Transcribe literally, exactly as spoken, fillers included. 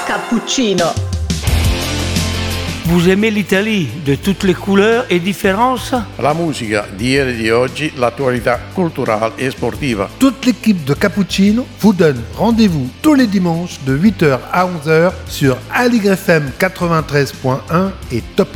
Cappuccino. Vous aimez l'Italie de toutes les couleurs et différences? La musica di ieri e di oggi, l'attualità culturale e sportiva. Toute l'équipe de Cappuccino vous donne rendez-vous tous les dimanches de huit heures à onze heures sur Aligre F M quatre-vingt-treize point un et Top